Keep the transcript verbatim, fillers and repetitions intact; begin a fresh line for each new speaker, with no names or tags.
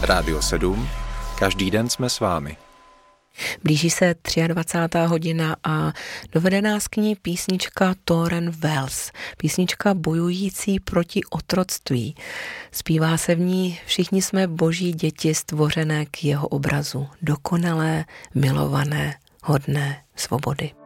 Rádio sedm, každý den jsme s vámi.
Blíží se dvacátá třetí hodina a dovede nás k ní písnička Tauren Wells, písnička bojující proti otroctví. Zpívá se v ní: všichni jsme boží děti stvořené k jeho obrazu, dokonalé, milované, hodné svobody.